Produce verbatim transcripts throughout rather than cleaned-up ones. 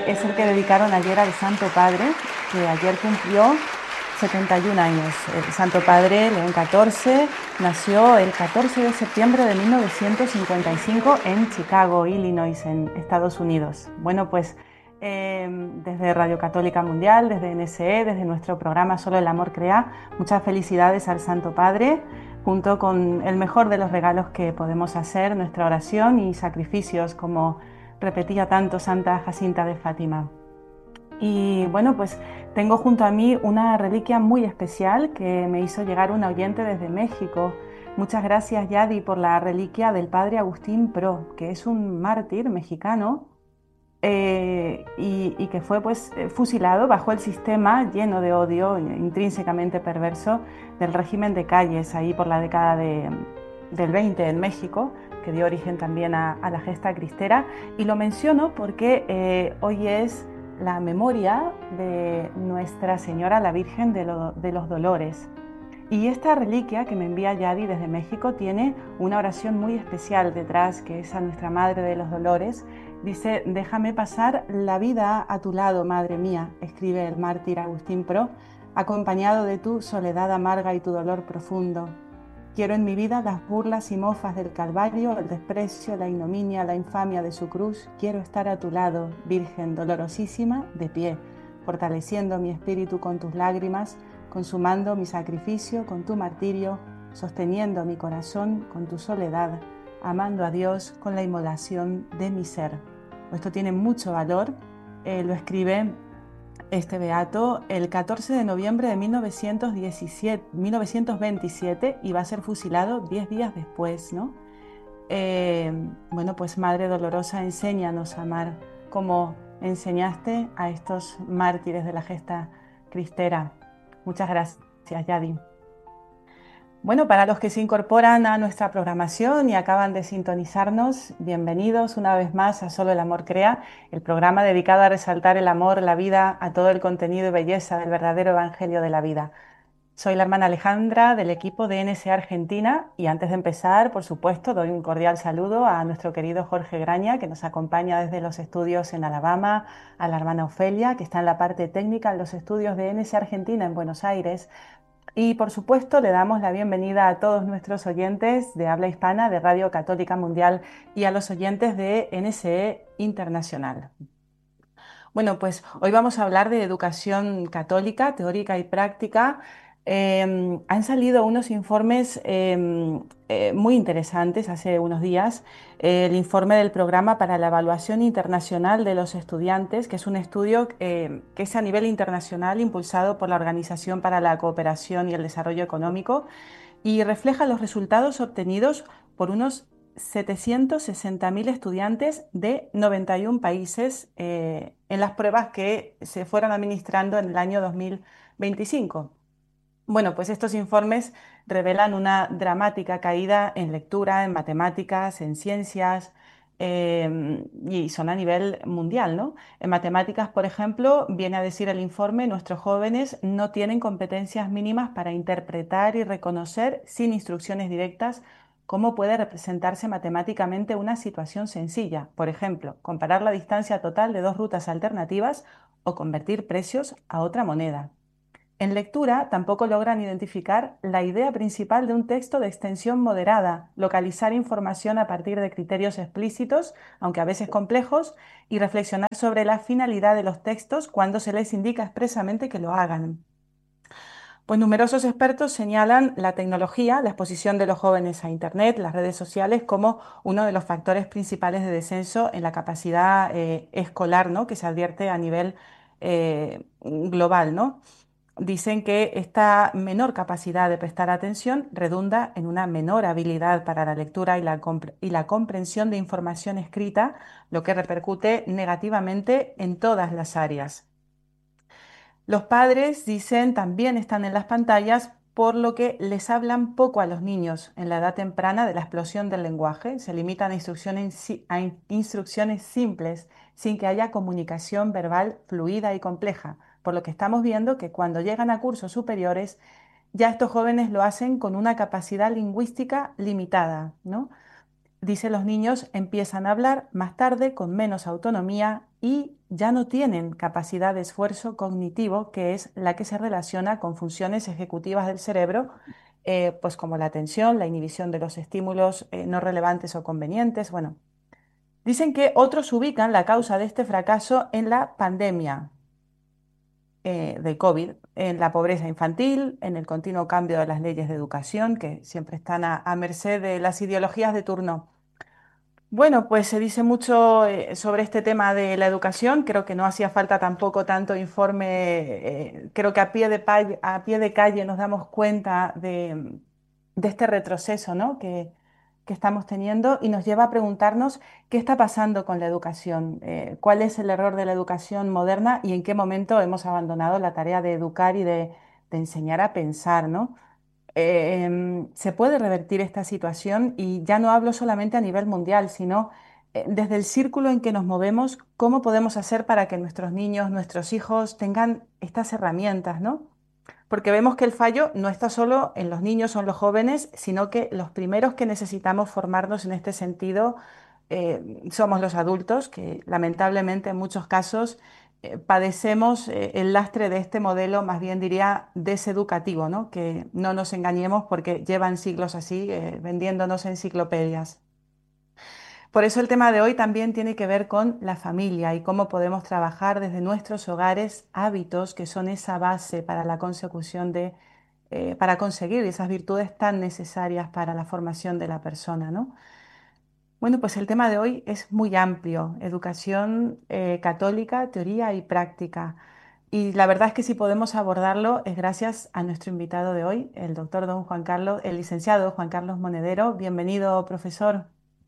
es el que dedicaron ayer al Santo Padre, que ayer cumplió setenta y un años. El Santo Padre León catorce nació el catorce de septiembre de mil novecientos cincuenta y cinco en Chicago, Illinois, en Estados Unidos. Bueno, pues eh, desde Radio Católica Mundial, desde N S E, desde nuestro programa Solo el Amor Crea, muchas felicidades al Santo Padre, junto con el mejor de los regalos que podemos hacer, nuestra oración y sacrificios, como repetía tanto Santa Jacinta de Fátima. Y bueno, pues tengo junto a mí una reliquia muy especial que me hizo llegar un oyente desde México. Muchas gracias, Yadi, por la reliquia del padre Agustín Pro, que es un mártir mexicano eh, y, y que fue pues fusilado bajo el sistema lleno de odio, intrínsecamente perverso, del régimen de Calles, ahí por la década de, del veinte en México, que dio origen también a, a la gesta cristera. Y lo menciono porque eh, hoy es la memoria de Nuestra Señora la Virgen de, lo, de los Dolores. Y esta reliquia que me envía Yadi desde México tiene una oración muy especial detrás, que es a Nuestra Madre de los Dolores. Dice: déjame pasar la vida a tu lado, Madre mía, escribe el mártir Agustín Pro, acompañado de tu soledad amarga y tu dolor profundo. Quiero en mi vida las burlas y mofas del Calvario, el desprecio, la ignominia, la infamia de su cruz. Quiero estar a tu lado, Virgen dolorosísima, de pie, fortaleciendo mi espíritu con tus lágrimas, consumando mi sacrificio con tu martirio, sosteniendo mi corazón con tu soledad, amando a Dios con la inmolación de mi ser. Esto tiene mucho valor, eh, lo escribe este beato el catorce de noviembre de mil novecientos diecisiete, mil novecientos veintisiete, y va a ser fusilado diez días después, ¿no? Eh, bueno, pues Madre Dolorosa, enséñanos a amar como enseñaste a estos mártires de la gesta cristera. Muchas gracias, Yadi. Bueno, para los que se incorporan a nuestra programación y acaban de sintonizarnos, bienvenidos una vez más a Solo el Amor Crea, el programa dedicado a resaltar el amor, la vida, a todo el contenido y belleza del verdadero Evangelio de la vida. Soy la hermana Alejandra del equipo de N S E Argentina y antes de empezar, por supuesto, doy un cordial saludo a nuestro querido Jorge Graña, que nos acompaña desde los estudios en Alabama, a la hermana Ofelia, que está en la parte técnica en los estudios de N S E Argentina en Buenos Aires. Y por supuesto le damos la bienvenida a todos nuestros oyentes de habla hispana de Radio Católica Mundial y a los oyentes de N S E Internacional. Bueno, pues hoy vamos a hablar de educación católica, teórica y práctica. Eh, han salido unos informes eh, eh, muy interesantes hace unos días. Eh, el informe del Programa para la Evaluación Internacional de los Estudiantes, que es un estudio eh, que es a nivel internacional impulsado por la Organización para la Cooperación y el Desarrollo Económico y refleja los resultados obtenidos por unos setecientos sesenta mil estudiantes de noventa y un países eh, en las pruebas que se fueron administrando en el año dos mil veinticinco. Bueno, pues estos informes revelan una dramática caída en lectura, en matemáticas, en ciencias, eh, y son a nivel mundial, ¿no? En matemáticas, por ejemplo, viene a decir el informe, nuestros jóvenes no tienen competencias mínimas para interpretar y reconocer sin instrucciones directas cómo puede representarse matemáticamente una situación sencilla. Por ejemplo, comparar la distancia total de dos rutas alternativas o convertir precios a otra moneda. En lectura tampoco logran identificar la idea principal de un texto de extensión moderada, localizar información a partir de criterios explícitos, aunque a veces complejos, y reflexionar sobre la finalidad de los textos cuando se les indica expresamente que lo hagan. Pues numerosos expertos señalan la tecnología, la exposición de los jóvenes a Internet, las redes sociales, como uno de los factores principales de descenso en la capacidad eh, escolar, ¿no?, que se advierte a nivel eh, global, ¿no? Dicen que esta menor capacidad de prestar atención redunda en una menor habilidad para la lectura y la, y la comprensión de información escrita, lo que repercute negativamente en todas las áreas. Los padres, dicen, también están en las pantallas, por lo que les hablan poco a los niños en la edad temprana de la explosión del lenguaje. Se limitan a instrucciones, a instrucciones simples, sin que haya comunicación verbal fluida y compleja, por lo que estamos viendo que cuando llegan a cursos superiores, ya estos jóvenes lo hacen con una capacidad lingüística limitada, ¿no? Dice, los niños empiezan a hablar más tarde, con menos autonomía y ya no tienen capacidad de esfuerzo cognitivo, que es la que se relaciona con funciones ejecutivas del cerebro, eh, pues como la atención, la inhibición de los estímulos eh, no relevantes o convenientes. Bueno, dicen que otros ubican la causa de este fracaso en la pandemia eh, de COVID, en la pobreza infantil, en el continuo cambio de las leyes de educación, que siempre están a, a merced de las ideologías de turno. Bueno, pues se dice mucho eh, sobre este tema de la educación. Creo que no hacía falta tampoco tanto informe. Eh, creo que a pie de, pa- a pie de calle nos damos cuenta de, de este retroceso, ¿no? que, que estamos teniendo y nos lleva a preguntarnos qué está pasando con la educación, eh, cuál es el error de la educación moderna y en qué momento hemos abandonado la tarea de educar y de, de enseñar a pensar, ¿no? eh, em, se puede revertir esta situación y ya no hablo solamente a nivel mundial, sino eh, desde el círculo en que nos movemos, cómo podemos hacer para que nuestros niños, nuestros hijos tengan estas herramientas, ¿no? Porque vemos que el fallo no está solo en los niños o en los jóvenes, sino que los primeros que necesitamos formarnos en este sentido eh, somos los adultos, que lamentablemente en muchos casos eh, padecemos eh, el lastre de este modelo, más bien diría deseducativo, ¿no? Que no nos engañemos porque llevan siglos así, eh, vendiéndonos enciclopedias. Por eso el tema de hoy también tiene que ver con la familia y cómo podemos trabajar desde nuestros hogares hábitos que son esa base para la consecución de, eh, para conseguir esas virtudes tan necesarias para la formación de la persona, ¿no? Bueno, pues el tema de hoy es muy amplio, educación eh, católica, teoría y práctica. Y la verdad es que si podemos abordarlo es gracias a nuestro invitado de hoy, el doctor don Juan Carlos, el licenciado Juan Carlos Monedero. Bienvenido, profesor.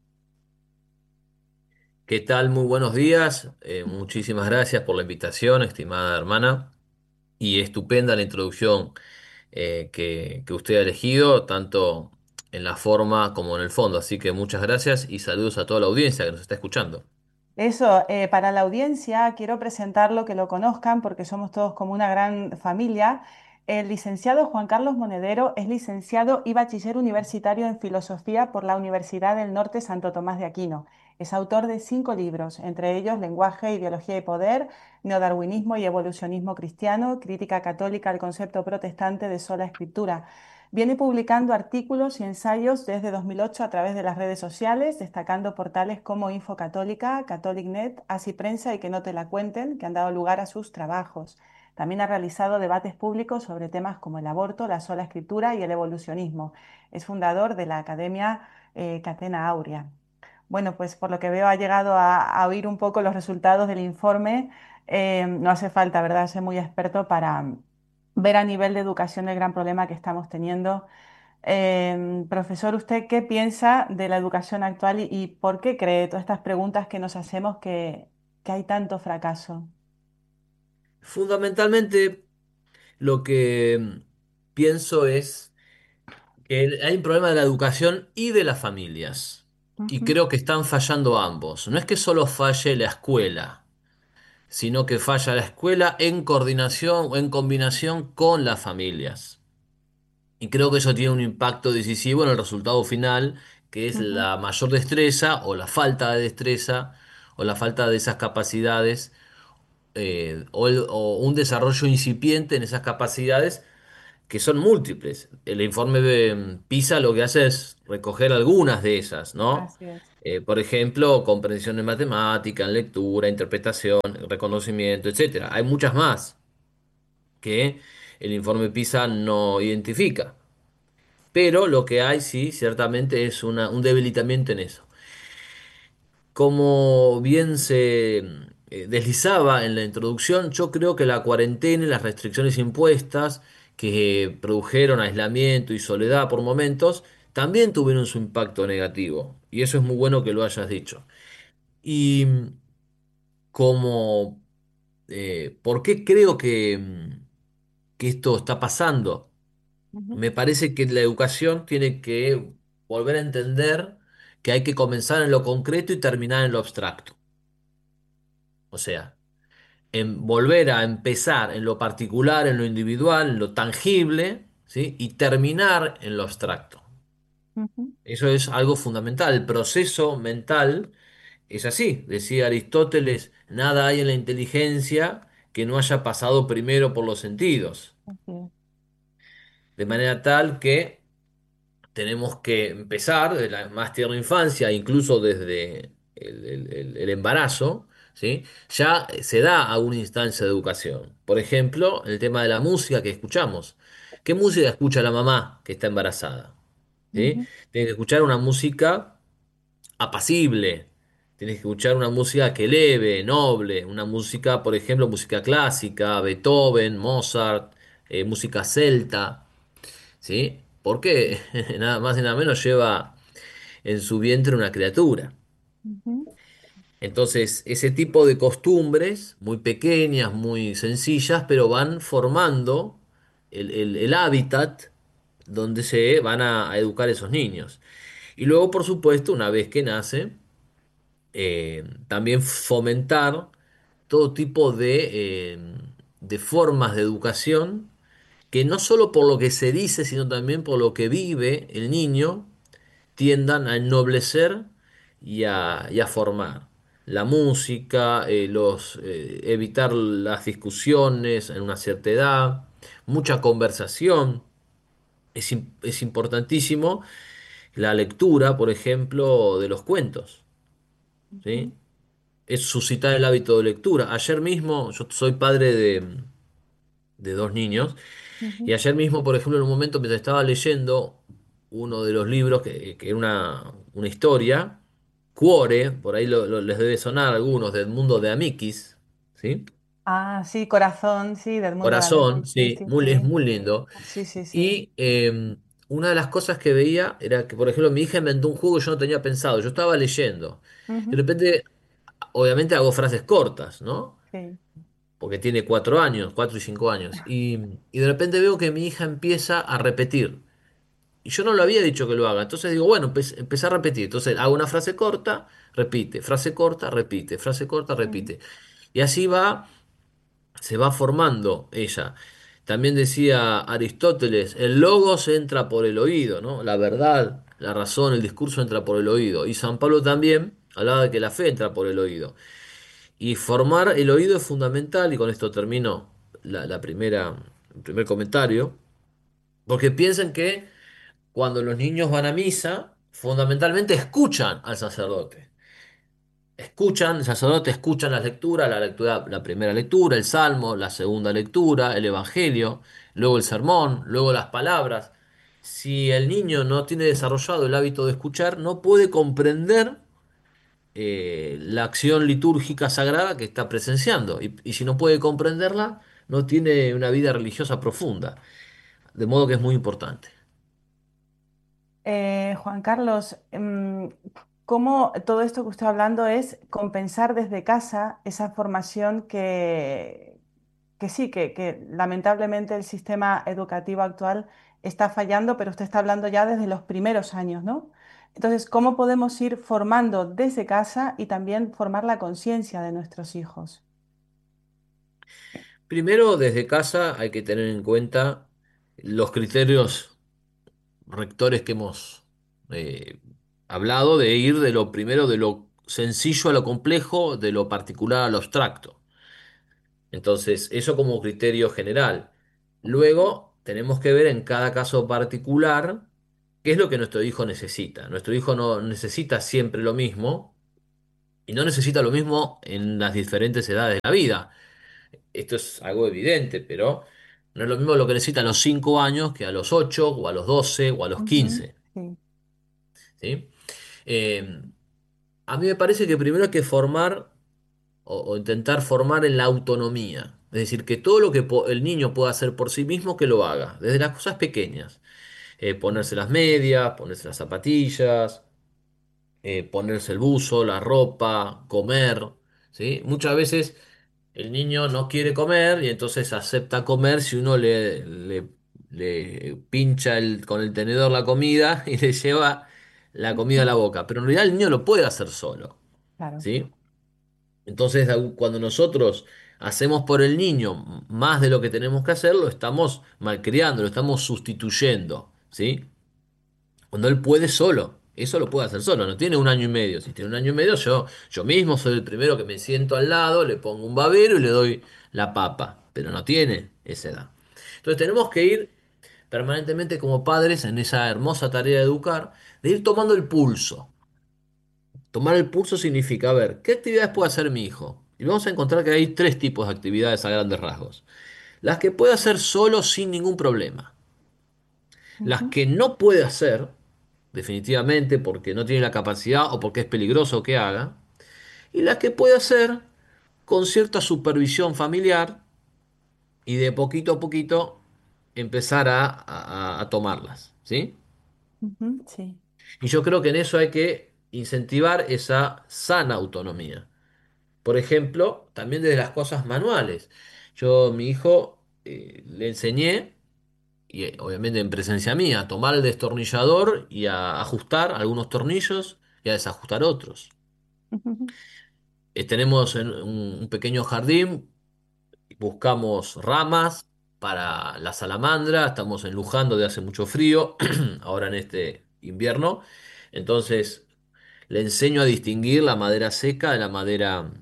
¿Qué tal? Muy buenos días. Eh, muchísimas gracias por la invitación, estimada hermana. Y estupenda la introducción eh, que, que usted ha elegido, tanto en la forma como en el fondo. Así que muchas gracias y saludos a toda la audiencia que nos está escuchando. Eso, eh, para la audiencia quiero presentarlo, que lo conozcan, porque somos todos como una gran familia. El licenciado Juan Carlos Monedero es licenciado y bachiller universitario en filosofía por la Universidad del Norte Santo Tomás de Aquino. Es autor de cinco libros, entre ellos Lenguaje, Ideología y Poder, Neodarwinismo y Evolucionismo Cristiano, Crítica Católica al concepto protestante de sola escritura. Viene publicando artículos y ensayos desde dos mil ocho a través de las redes sociales, destacando portales como Info Católica, CatholicNet, Así Prensa y Que no te la cuenten, que han dado lugar a sus trabajos. También ha realizado debates públicos sobre temas como el aborto, la sola escritura y el evolucionismo. Es fundador de la Academia eh, Catena Aurea. Bueno, pues por lo que veo ha llegado a, a oír un poco los resultados del informe. Eh, no hace falta, ¿verdad?, ser muy experto para ver a nivel de educación el gran problema que estamos teniendo. Eh, profesor, ¿usted qué piensa de la educación actual y, y por qué cree todas estas preguntas que nos hacemos que, que hay tanto fracaso? Fundamentalmente, lo que mm, pienso es que hay un problema de la educación y de las familias. Y Ujú, creo que están fallando ambos. No es que solo falle la escuela, sino que falla la escuela en coordinación o en combinación con las familias. Y creo que eso tiene un impacto decisivo en el resultado final, que es ujú, la mayor destreza o la falta de destreza o la falta de esas capacidades eh, o, el- o un desarrollo incipiente en esas capacidades que son múltiples. El informe de mm, PISA lo que hace es recoger algunas de esas, ¿no? así es. Eh, por ejemplo, comprensión en matemática, en lectura, interpretación, reconocimiento, etcétera. Hay muchas más que el informe PISA no identifica. Pero lo que hay, sí, ciertamente es una- un debilitamiento en eso. Como bien se eh, deslizaba en la introducción, yo creo que la cuarentena y las restricciones impuestas que produjeron aislamiento y soledad por momentos, también tuvieron su impacto negativo. Y eso es muy bueno que lo hayas dicho. Y como, eh, ¿por qué creo que, mm, que esto está pasando? Ujú, Me parece que la educación tiene que volver a entender que hay que comenzar en lo concreto y terminar en lo abstracto. O sea, en volver a empezar en lo particular, en lo individual, en lo tangible, ¿sí? Y terminar en lo abstracto. ujú, Eso es algo fundamental. El proceso mental es así, decía Aristóteles, nada hay en la inteligencia que no haya pasado primero por los sentidos, Así es. de manera tal que tenemos que empezar desde la más tierna infancia, incluso desde el, el- el- el embarazo, ¿sí? Ya se da alguna instancia de educación. Por ejemplo, el tema de la música que escuchamos. ¿Qué música escucha la mamá que está embarazada? ¿Sí? Ujú, Tiene que escuchar una música apacible. Tienes que escuchar una música que eleve, noble, una música, por ejemplo, música clásica, Beethoven, Mozart, eh, música celta, ¿sí? Porque nada más y nada menos lleva en su vientre una criatura. ujú, Entonces, ese tipo de costumbres, muy pequeñas, muy sencillas, pero van formando el, el- el hábitat donde se van a, a educar esos niños. Y luego, por supuesto, una vez que nace, eh, también fomentar todo tipo de, eh, de formas de educación que no solo por lo que se dice, sino también por lo que vive el niño, tiendan a ennoblecer y a, y a formar. La música, eh, los, eh, evitar las discusiones en una cierta edad, mucha conversación. Es, im- es importantísimo la lectura, por ejemplo, de los cuentos, ujú, ¿sí? Es suscitar el hábito de lectura. Ayer mismo, yo soy padre de, de dos niños, y ujú. ayer mismo, por ejemplo, en un momento mientras estaba leyendo uno de los libros, que, que era una, una historia, Cuore, por ahí lo- lo- les debe sonar a algunos, del mundo de Amikis, ¿sí? Ah, sí, corazón, sí, del mundo de Corazón, Amici, sí, sí, sí, muy, es sí. muy lindo. Sí, sí, sí. Y eh, una de las cosas que veía era que, por ejemplo, mi hija inventó un juego que yo no tenía pensado. Yo estaba leyendo. De Ujú, repente, obviamente hago frases cortas, ¿no? sí. Porque tiene cuatro años, cuatro y cinco años. Y, y de repente veo que mi hija empieza a repetir. Y yo no lo había dicho que lo haga. Entonces digo, bueno, empe- empecé a repetir. Entonces hago una frase corta, repite, frase corta, repite, frase corta, Ujú, repite. Y así va, se va formando ella. También decía Aristóteles, el logos entra por el oído, ¿no? La verdad, la razón, el discurso entra por el oído. Y San Pablo también hablaba de que la fe entra por el oído. Y formar el oído es fundamental, y con esto termino la, la primera, el primer comentario, porque piensen que cuando los niños van a misa, fundamentalmente escuchan al sacerdote. Escuchan, el sacerdote escucha las lecturas, la lectura, la primera lectura, el salmo, la segunda lectura, el evangelio, luego el sermón, luego las palabras. Si el niño no tiene desarrollado el hábito de escuchar, no puede comprender eh, la acción litúrgica sagrada que está presenciando. Y, y si no puede comprenderla, no tiene una vida religiosa profunda. De modo que es muy importante. Eh, Juan Carlos, mm, ¿cómo todo esto que estoy hablando es compensar desde casa esa formación que, que sí, que, que lamentablemente el sistema educativo actual está fallando, pero usted está hablando ya desde los primeros años, ¿no? Entonces, ¿cómo podemos ir formando desde casa y también formar la conciencia de nuestros hijos? Primero, desde casa hay que tener en cuenta los criterios rectores que hemos eh, hablado, de ir de lo primero, de lo sencillo a lo complejo, de lo particular a lo abstracto. Entonces, eso como criterio general. Luego, tenemos que ver en cada caso particular qué es lo que nuestro hijo necesita. Nuestro hijo no necesita siempre lo mismo y no necesita lo mismo en las diferentes edades de la vida. Esto es algo evidente, pero no es lo mismo lo que necesita a los cinco años que a los ocho o a los doce o a los Ujú, quince, sí. ¿sí? Eh, a mí me parece que primero hay que formar o, o intentar formar en la autonomía. Es decir, que todo lo que po- el niño pueda hacer por sí mismo, que lo haga, desde las cosas pequeñas. Eh, ponerse las medias, ponerse las zapatillas, eh, ponerse el buzo, la ropa, comer, ¿sí? Muchas veces el niño no quiere comer y entonces acepta comer si uno le, le, le pincha el- con el tenedor la comida y le lleva la comida a Ujú, la boca. Pero en realidad el niño lo puede hacer solo, claro. ¿sí? Entonces, au- cuando nosotros hacemos por el niño más de lo que tenemos que hacer, lo estamos malcriando, lo estamos sustituyendo, ¿sí? Cuando él puede solo. Eso lo puede hacer solo, no tiene un año y medio. Si tiene un año y medio, yo, yo mismo soy el primero que me siento al lado, le pongo un babero y le doy la papa, pero no tiene esa edad. Entonces tenemos que ir permanentemente como padres en esa hermosa tarea de educar, de ir tomando el pulso. Tomar el pulso significa, a ver, ¿qué actividades puede hacer mi hijo? Y vamos a encontrar que hay tres tipos de actividades a grandes rasgos. Las que puede hacer solo sin ningún problema. Las Ujú, que no puede hacer, definitivamente, porque no tiene la capacidad o porque es peligroso que haga. Y las que puede hacer con cierta supervisión familiar y de poquito a poquito empezar a, a- a tomarlas, ¿sí? ujú, sí. Y yo creo que en eso hay que incentivar esa sana autonomía. Por ejemplo, también desde las cosas manuales. Yo, a mi hijo, eh, le enseñé, y eh, obviamente en presencia mía, a tomar el destornillador y a ajustar algunos tornillos y a desajustar otros. Ujú, Eh, tenemos en- un, un pequeño jardín, buscamos ramas para la salamandra, estamos en Luján donde hace mucho frío, ahora en este invierno, entonces le enseño a distinguir la madera seca de la madera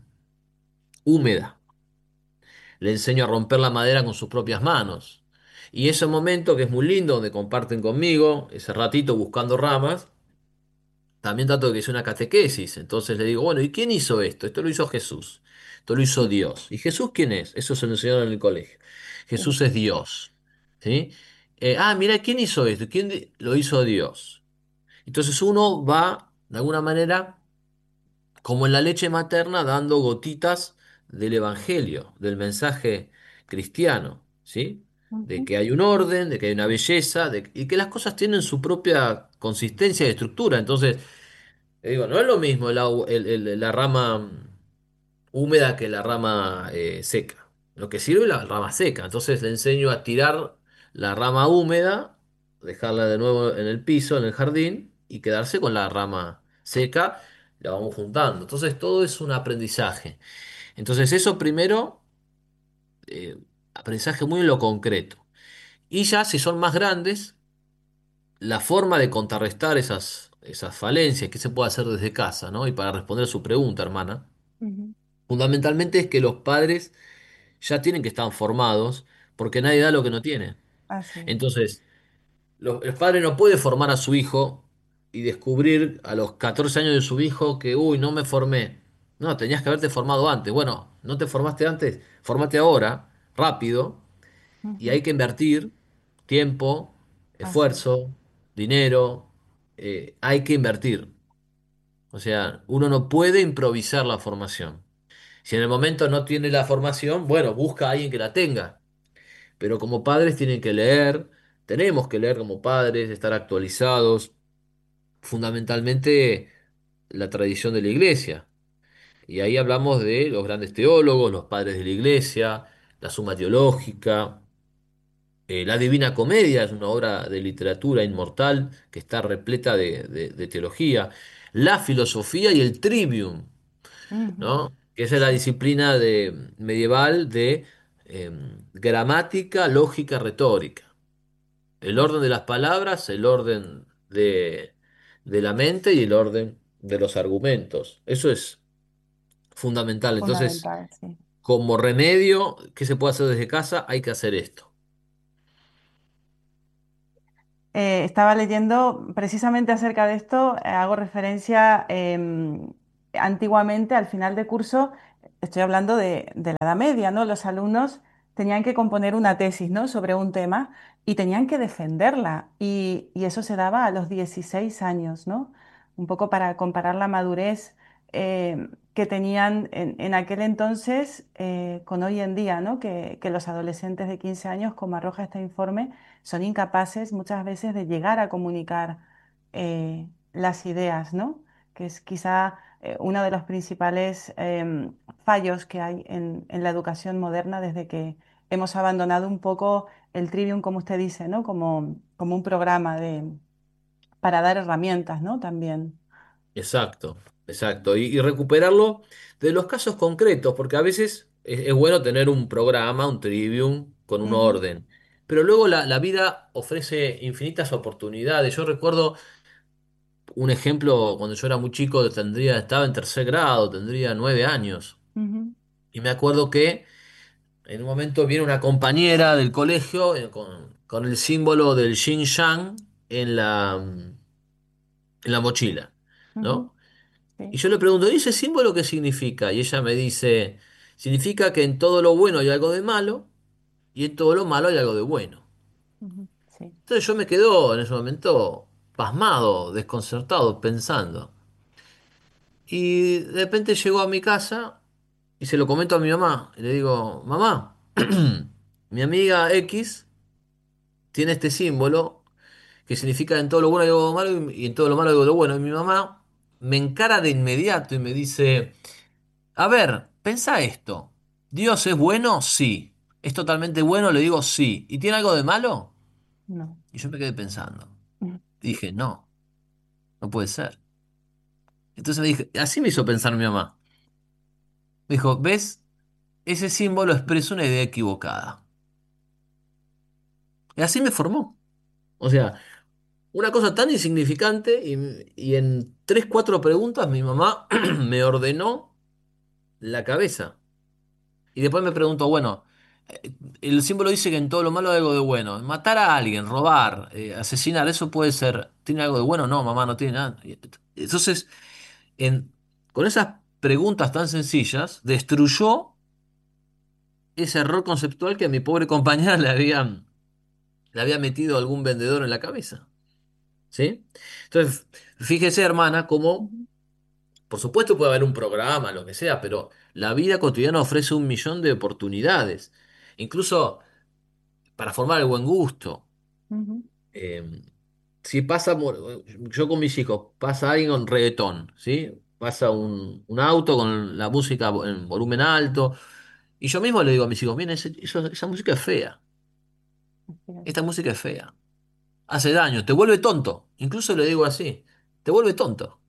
húmeda. Le enseño a romper la madera con sus propias manos. Y ese momento que es muy lindo, donde comparten conmigo, ese ratito buscando ramas, también trato de que sea una catequesis. Entonces le digo, bueno, ¿y quién hizo esto? Esto lo hizo Jesús. Esto lo hizo Dios. ¿Y Jesús quién es? Eso se lo enseñaron en el colegio. sí. Jesús es Dios. ¿Sí? Eh, ah, mira, ¿quién hizo esto? ¿Quién di- lo hizo Dios? Entonces uno va, de alguna manera, como en la leche materna, dando gotitas del evangelio, del mensaje cristiano, ¿sí? De Ujú, que hay un orden, de que hay una belleza, de- y que las cosas tienen su propia consistencia y estructura. Entonces, eh, digo, no es lo mismo el agu- el- el- la rama húmeda que la rama eh, seca. Lo que sirve es la rama seca. Entonces le enseño a tirar la rama húmeda, dejarla de nuevo en el piso, en el jardín, y quedarse con la rama seca. La vamos juntando. Entonces todo es un aprendizaje. Entonces eso primero, eh, aprendizaje muy en lo concreto. Y ya si son más grandes, la forma de contrarrestar esas, esas falencias que se puede hacer desde casa, ¿no? Y para responder a su pregunta, hermana, ujú. fundamentalmente es que los padres ya tienen que estar formados porque nadie da lo que no tiene. Así es. Entonces, lo- el padre no puede formar a su hijo y descubrir a los catorce años de su hijo que, uy, no me formé. No, tenías que haberte formado antes. Bueno, no te formaste antes, formate ahora, rápido, y Ujú, hay que invertir tiempo, así es. esfuerzo, dinero, eh, hay que invertir. O sea, uno no puede improvisar la formación. Si en el momento no tiene la formación, bueno, busca a alguien que la tenga. Pero como padres tienen que leer, tenemos que leer como padres, estar actualizados, fundamentalmente la tradición de la iglesia. Y ahí hablamos de los grandes teólogos, los padres de la iglesia, la Suma Teológica, eh, la Divina Comedia es una obra de literatura inmortal que está repleta de, de- de teología, la filosofía y el trivium, Ujú, ¿no? Que esa es la sí. disciplina de, medieval de eh, gramática, lógica, retórica. El orden de las palabras, el orden de, de la mente y el orden de los argumentos. Eso es fundamental. Entonces, Fundamental, sí. como remedio, ¿qué se puede hacer desde casa? Hay que hacer esto. Eh, estaba leyendo precisamente acerca de esto, eh, hago referencia em, antiguamente al final de curso, estoy hablando de, de la Edad Media, ¿no? Los alumnos tenían que componer una tesis, ¿no? Sobre un tema y tenían que defenderla y, y eso se daba a los dieciséis años, ¿no? Un poco para comparar la madurez em, que tenían en, en aquel entonces eh, con hoy en día, ¿no? Que, que los adolescentes de quince años, como arroja este informe, son incapaces muchas veces de llegar a comunicar eh, las ideas, ¿no? Que es quizá eh, uno de los principales em, fallos que hay en, en la educación moderna desde que hemos abandonado un poco el trivium, como usted dice, ¿no? Como, como un programa de, para dar herramientas, ¿no? También. Exacto, exacto. Y, y recuperarlo de los casos concretos, porque a veces es, es bueno tener un programa, un trivium con un Ujú, orden. Pero luego la, la vida ofrece infinitas oportunidades. Yo recuerdo un ejemplo, cuando yo era muy chico, tendría, estaba en tercer grado, tendría nueve años. Ujú, Y me acuerdo que en un momento viene una compañera del colegio eh, con, con el símbolo del yin yang en la, en la mochila, ujú, ¿no? Y sí, yo le pregunto, ¿y ese símbolo qué significa? Y ella me dice, significa que en todo lo bueno hay algo de malo y en todo lo malo hay algo de bueno. ujú, sí, Entonces yo me quedo en ese momento pasmado, desconcertado, pensando. Y de repente llego a mi casa y se lo comento a mi mamá. Y le digo, mamá, mi amiga X tiene este símbolo que significa en todo lo bueno hay algo malo y y en todo lo malo hay algo de bueno. Y mi mamá me encara de inmediato y me dice, a ver, pensá esto. ¿Dios es bueno? Sí. ¿Es totalmente bueno? Le digo sí. ¿Y tiene algo de malo? no. Y yo me quedé pensando. Dije, no, no puede ser. Entonces me dije, así me hizo pensar mi mamá. Me dijo, ¿ves? Ese símbolo expresa una idea equivocada. Y así me formó. O sea, una cosa tan insignificante y, y en tres, cuatro preguntas mi mamá me ordenó la cabeza. Y después me preguntó, bueno, eh, el símbolo dice que en todo lo malo hay algo de bueno. Matar a alguien, robar, eh, asesinar, eso puede ser, ¿tiene algo de bueno? No, mamá, no tiene nada. Y entonces, en, con esas preguntas tan sencillas, destruyó ese error conceptual que a mi pobre compañera le habían, le había metido algún vendedor en la cabeza. ¿Sí? Entonces, fíjese, hermana, cómo, Ujú, por supuesto puede haber un programa, lo que sea, pero la vida cotidiana ofrece un millón de oportunidades, incluso para formar el buen gusto. ujú, Eh, si pasa, mo- yo con mis hijos, pasa alguien con reggaetón, ¿sí? Pasa un, un auto con la música en volumen alto, y yo mismo le digo a mis hijos, miren, ese- eso- esa música es fea, esta fíjate. música es fea, hace daño, te vuelve tonto, incluso le digo así, te vuelve tonto.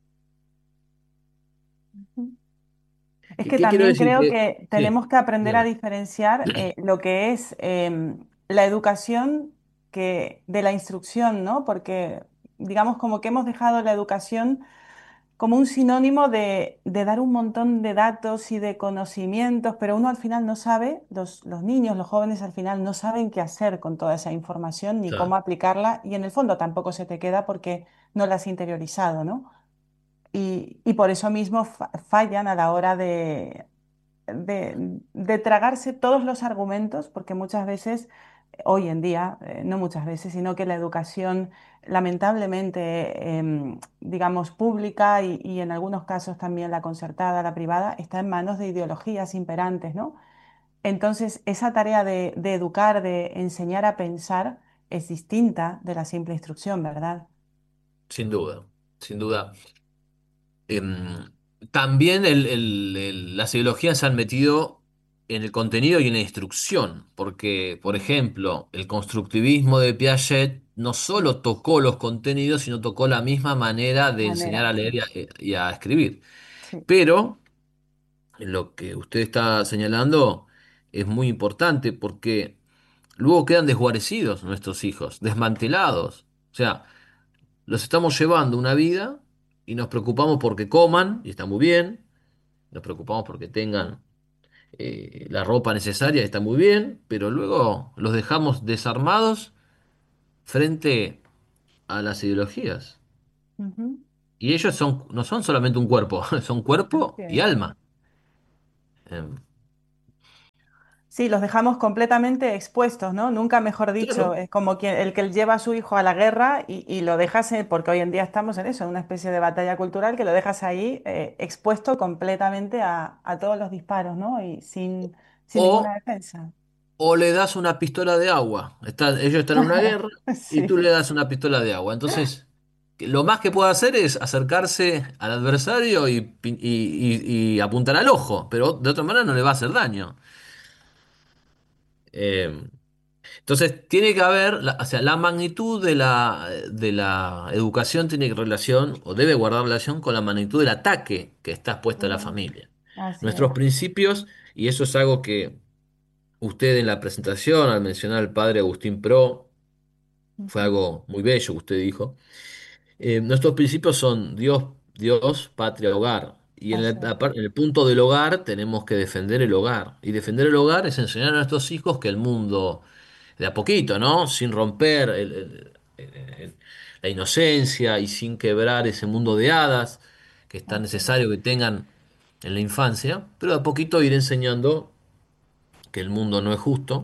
Ujú. Es ¿Qué, que qué quiero también decir? creo Que, que sí, tenemos que aprender a dígame. diferenciar eh, lo que es em, la educación que, de la instrucción, ¿no? Porque digamos como que hemos dejado la educación como un sinónimo de, de dar un montón de datos y de conocimientos, pero uno al final no sabe, los, los niños, los jóvenes al final no saben qué hacer con toda esa información ni cómo Claro, aplicarla y en el fondo tampoco se te queda porque no la has interiorizado, ¿no? Y, y por eso mismo fa- fallan a la hora de, de, de tragarse todos los argumentos, porque muchas veces, hoy en día, eh, no muchas veces, sino que la educación, lamentablemente, em, digamos, pública y, y en algunos casos también la concertada, la privada, está en manos de ideologías imperantes, ¿no? Entonces, esa tarea de, de educar, de enseñar a pensar, es distinta de la simple instrucción, ¿verdad? sin duda, sin duda. Em, también el- el- el- las ideologías se han metido en el contenido y en la instrucción, porque, por Mm. ejemplo, el constructivismo de Piaget no Sí, solo tocó los contenidos, sino tocó la misma manera de enseñar manera, a leer y a, y a escribir. sí. Pero lo que usted está señalando es muy importante porque luego quedan desguarecidos nuestros hijos, desmantelados. O sea, los estamos llevando una vida y nos preocupamos porque coman, y está muy bien, nos preocupamos porque tengan eh, la ropa necesaria, está muy bien, pero luego los dejamos desarmados frente a las ideologías. Ujú. Y ellos son, no son solamente un cuerpo, son cuerpo Así y es. alma. Em, Sí, los dejamos completamente expuestos, ¿no? Nunca mejor dicho, claro. es como quien, el que lleva a su hijo a la guerra y, y lo dejas, eh, porque hoy en día estamos en eso, en una especie de batalla cultural, que lo dejas ahí eh, expuesto completamente a, a todos los disparos, ¿no? Y sin, sin ninguna O defensa. o le das una pistola de agua. Está- ellos están en una guerra y tú le Sí. das una pistola de agua. Entonces, que lo más que puede hacer es acercarse al adversario y, pin- y- y- y apuntar al ojo, pero de otra manera no le va a hacer daño. Eh, entonces, tiene que haber, la- o sea, la magnitud de la, de la educación tiene relación o debe guardar relación con la magnitud del ataque que está expuesta a la Ujú. familia. Así es. Nuestros principios, y eso es algo que usted en la presentación, al mencionar al padre Agustín Pro, fue Ujú. algo muy bello que usted dijo. Eh, nuestros principios son Dios, Dios, patria, hogar. Y en el, Así la es. par- en el punto del hogar tenemos que defender el hogar. Y defender el hogar es enseñar a nuestros hijos que el mundo, de a poquito, ¿no? Sin romper el- el- el- el- la inocencia y sin quebrar ese mundo de hadas que es tan Así es. necesario que tengan en la infancia, pero de a poquito ir enseñando que el mundo no es justo,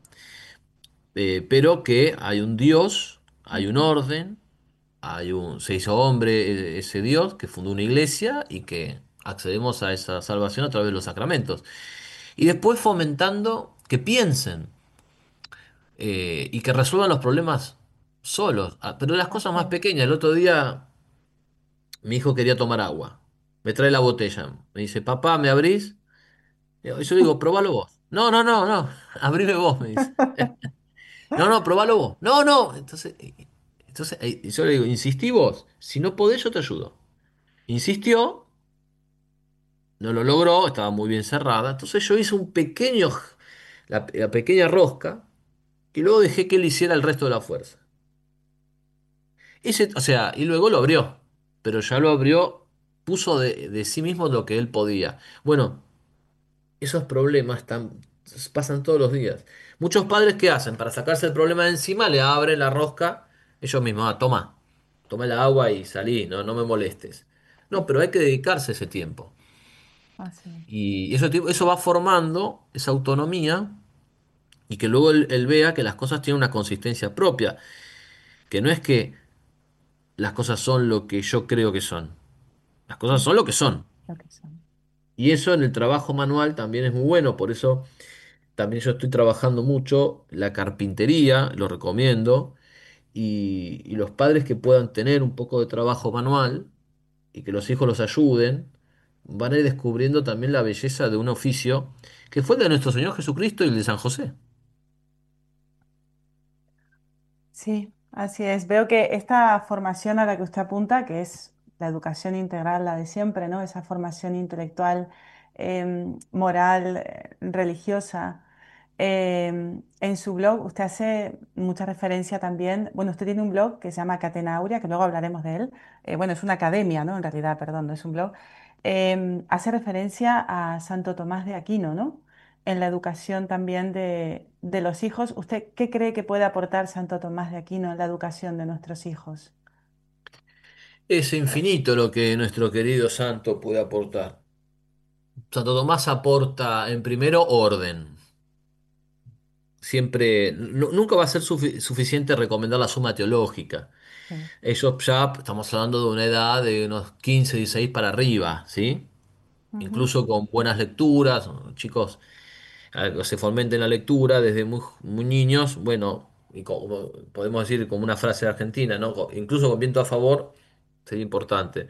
eh, pero que hay un Dios, hay un Ujú. orden. Hay un, se hizo hombre eh, ese Dios que fundó una iglesia y que accedemos a esa salvación a través de los sacramentos. Y después fomentando que piensen eh, y que resuelvan los problemas solos. Ah, pero las cosas Así más es. pequeñas. El otro día mi hijo quería tomar agua. Me trae la botella. Me dice, papá, ¿me abrís? Y yo le digo, probalo vos. No, no, no, no. Abrime vos, me dice. No, no, probalo vos. No, no. Entonces, eh, entonces eh, yo le digo, insistí vos. Si no podés, yo te ayudo. Insistió. No lo logró, estaba muy bien cerrada. Entonces yo hice un pequeño, la, la pequeña rosca y luego dejé que él hiciera el resto de la fuerza. Ese, o sea, y luego lo abrió, pero ya lo abrió, puso de, de sí mismo lo que él podía. Bueno, esos problemas están, pasan todos los días. Muchos padres, ¿qué hacen? Para sacarse el problema de encima, le abren la rosca ellos mismos. Ah, toma, toma el agua y salí, no, no me molestes. No, pero hay que dedicarse ese tiempo. Así es. Y eso, ti- eso va formando esa autonomía y que luego él, él vea que las cosas tienen una consistencia propia, que no es que las cosas son lo que yo creo que son, las cosas Ujú. son lo que son. Lo que son. Y eso en el trabajo manual también es muy bueno, por eso también yo estoy trabajando mucho la carpintería, lo recomiendo, y, y los padres que puedan tener un poco de trabajo manual y que los hijos los ayuden, van a ir descubriendo también la belleza de un oficio que fue el de nuestro Señor Jesucristo y el de San José. Sí, así es. Veo que esta formación a la que usted apunta, que es la educación integral, la de siempre, ¿no? Esa formación intelectual, em, moral, eh, religiosa. Em, en su blog usted hace mucha referencia también, bueno, usted tiene un blog que se llama Catena Aurea, que luego hablaremos de él. Eh, bueno, es una academia, ¿no? En realidad, perdón, no es un blog. Em, hace referencia a Santo Tomás de Aquino, ¿no? En la educación también de, de los hijos. ¿Usted qué cree que puede aportar Santo Tomás de Aquino en la educación de nuestros hijos? Es infinito lo que nuestro querido santo puede aportar. Santo Tomás aporta en primero orden. Siempre, nu- nunca va a ser sufi- suficiente recomendar la suma teológica. Sí. Ellos ya estamos hablando de una edad de unos quince dieciséis para arriba, ¿sí? Ujú. Incluso con buenas lecturas, chicos, eh, se fomenten la lectura desde muy, muy niños, bueno, y como podemos decir como una frase argentina, ¿no? Co- Incluso con viento a favor, sería importante.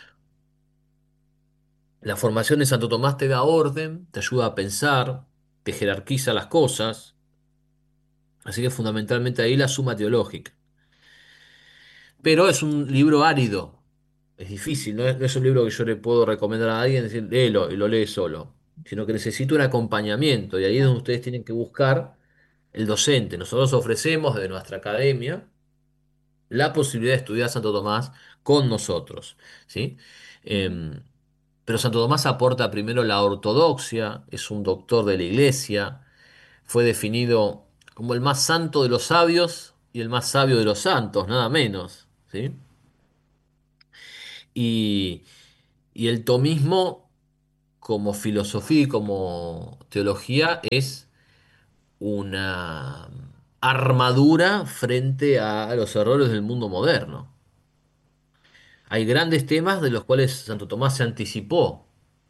La formación de Santo Tomás te da orden, te ayuda a pensar, te jerarquiza las cosas, así que fundamentalmente ahí la suma teológica. Pero es un libro árido, es difícil, no es, no es un libro que yo le puedo recomendar a alguien, decir, léelo y lo lee solo, sino que necesita un acompañamiento y ahí es donde Claro. ustedes tienen que buscar el docente. Nosotros ofrecemos de nuestra academia la posibilidad de estudiar Santo Tomás con nosotros, ¿sí? Ujú. Em, pero Santo Tomás aporta primero la ortodoxia, es un doctor de la iglesia, fue definido como el más santo de los sabios y el más sabio de los santos, nada menos, ¿sí? Y, y el tomismo como filosofía y como teología es una armadura frente a los errores del mundo moderno. Hay grandes temas de los cuales Santo Tomás se anticipó.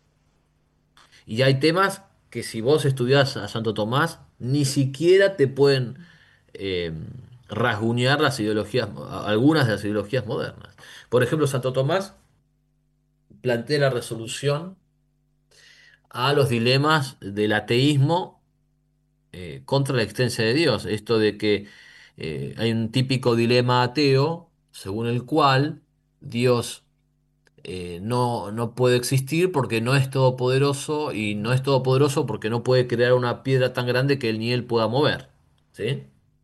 Y hay temas que si vos estudiás a Santo Tomás, ni siquiera te pueden eh, rasguñar las ideologías, algunas de las ideologías modernas. Por ejemplo, Santo Tomás plantea la resolución a los dilemas del ateísmo eh, contra la existencia de Dios. Esto de que eh, hay un típico dilema ateo según el cual Dios eh, no, no puede existir porque no es todopoderoso y no es todopoderoso porque no puede crear una piedra tan grande que él ni él pueda mover. ¿Sí?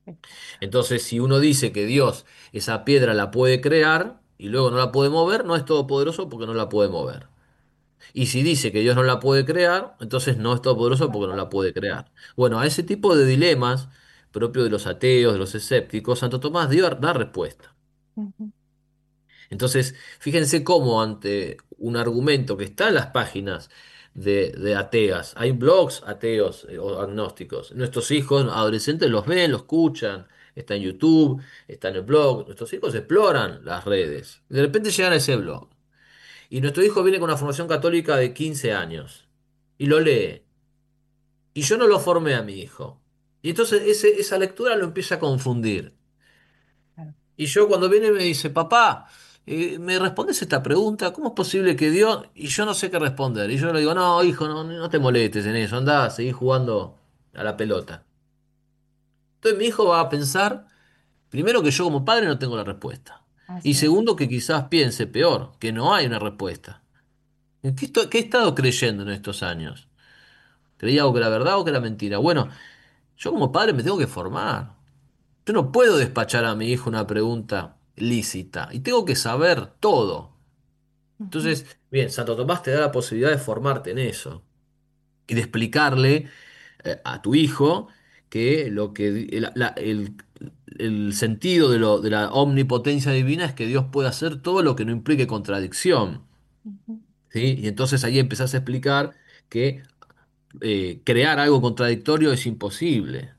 Entonces, si uno dice que Dios esa piedra la puede crear y luego no la puede mover, no es todopoderoso porque no la puede mover. Y si dice que Dios no la puede crear, entonces no es todopoderoso porque no la puede crear. Bueno, a ese tipo de dilemas propios de los ateos, de los escépticos, Santo Tomás dio da respuesta. Ujú. Entonces, fíjense cómo ante un argumento que está en las páginas de, de ateas, hay blogs ateos eh, o agnósticos. Nuestros hijos adolescentes los ven, los escuchan, está en YouTube, está en el blog. Nuestros hijos exploran las redes. De repente llegan a ese blog. Y nuestro hijo viene con una formación católica de quince años y lo lee. Y yo no lo formé a mi hijo. Y entonces ese- esa lectura lo empieza a confundir. Claro. Y yo cuando viene me dice, papá, eh, ¿me respondes esta pregunta? ¿Cómo es posible que Dios? Y yo no sé qué responder. Y yo le digo, no, hijo, no, no te molestes en eso, andá, seguí jugando a la pelota. Entonces mi hijo va a pensar, primero que yo como padre no tengo la respuesta. Y Así es. segundo que quizás piense peor, que no hay una respuesta. ¿En qué, esto- qué he estado creyendo en estos años? ¿Creía algo que era verdad o que era mentira? Bueno, yo como padre me tengo que formar. Yo no puedo despachar a mi hijo una pregunta lícita y tengo que saber todo. Ujú. Entonces, bien, Santo Tomás te da la posibilidad de formarte en eso y de explicarle eh, a tu hijo que lo que di- el, la- el- el sentido de, lo, de la omnipotencia divina es que Dios puede hacer todo lo que no implique contradicción, Ujú. ¿sí? Y entonces ahí empezás a explicar que eh, crear algo contradictorio es imposible.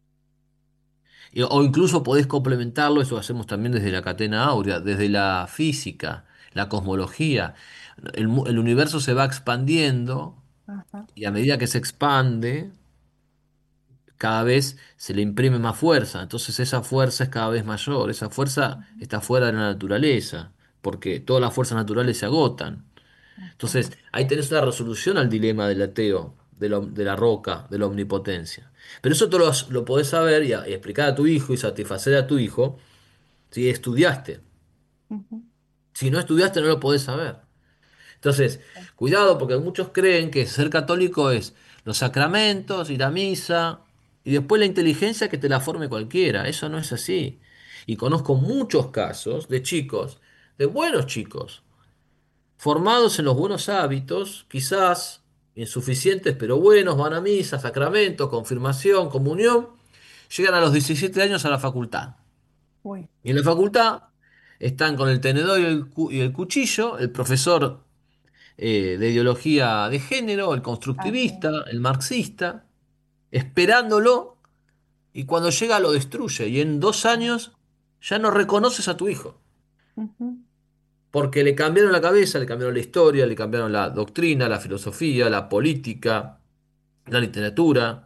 Y- O incluso podés complementarlo, eso hacemos también desde la catena áurea, desde la física, la cosmología. El, mu- el universo se va expandiendo Ajá. y a medida que se expande, cada vez se le imprime más fuerza. Entonces esa fuerza es cada vez mayor. Esa fuerza Ujú. está fuera de la naturaleza, porque todas las fuerzas naturales se agotan. Así Entonces es. ahí tenés una resolución al dilema del ateo, de, la- de la roca, de la omnipotencia. Pero eso tú lo, lo podés saber y, a- y explicar a tu hijo y satisfacer a tu hijo si estudiaste. Ujú. Si no estudiaste no lo podés saber. Entonces, cuidado porque muchos creen que ser católico es los sacramentos, ir a misa y después la inteligencia que te la forme cualquiera. Eso no es así. Y conozco muchos casos de chicos, de buenos chicos, formados en los buenos hábitos, quizás insuficientes pero buenos, van a misa, sacramento, confirmación, comunión, llegan a los diecisiete años a la facultad. Uy. Y en la facultad están con el tenedor y el, cu- y el cuchillo, el profesor eh, de ideología de género, el Así es. constructivista, el marxista, esperándolo y cuando llega lo destruye. Y en dos Claro. años ya no reconoces a tu hijo, Ujú. porque le cambiaron la cabeza, le cambiaron la historia, le cambiaron la doctrina, la filosofía, la política, la literatura,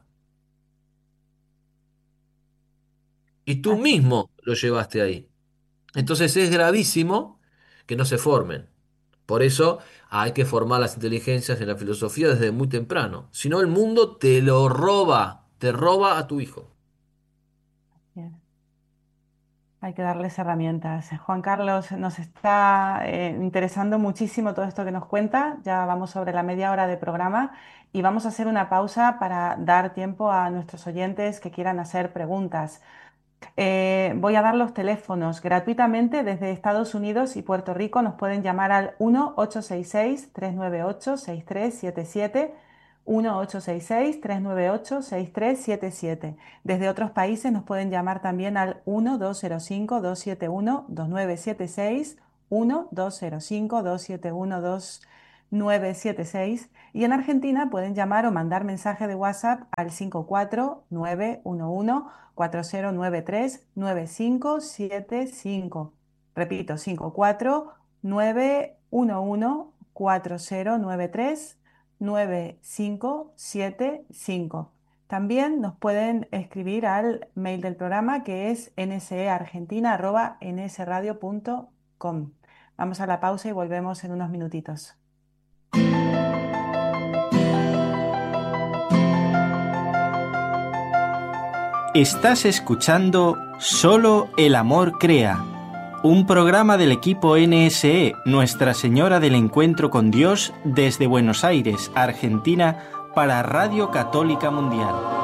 y tú Así es. mismo lo llevaste ahí. Entonces es gravísimo que no se formen. Por eso hay que formar las inteligencias en la filosofía desde muy temprano. Si no, el mundo te lo roba, te roba a tu hijo. Bien. Hay que darles herramientas. Juan Carlos, nos está eh, interesando muchísimo todo esto que nos cuenta. Ya vamos sobre la media hora de programa y vamos a hacer una pausa para dar tiempo a nuestros oyentes que quieran hacer preguntas. Eh, voy a dar los teléfonos gratuitamente desde Estados Unidos y Puerto Rico. Nos pueden llamar al uno ocho seis seis, tres nueve ocho, seis tres siete siete, uno ocho seis seis, tres nueve ocho, seis tres siete siete. Desde otros países nos pueden llamar también al uno dos cero cinco, dos siete uno, dos nueve siete seis, uno dos cero cinco, dos siete uno, dos nueve siete seis. Y en Argentina pueden llamar o mandar mensaje de WhatsApp al cinco cuatro nueve uno uno cuatro cero nueve tres nueve cinco siete cinco. Repito, cinco cuatro nueve uno uno cuatro cero nueve tres nueve cinco siete cinco. También nos pueden escribir al mail del programa que es nseargentina.nsradio.com. Vamos a la pausa y volvemos en unos minutitos. Estás escuchando Solo el amor crea, un programa del equipo N S E, Nuestra Señora del Encuentro con Dios, desde Buenos Aires, Argentina, para Radio Católica Mundial.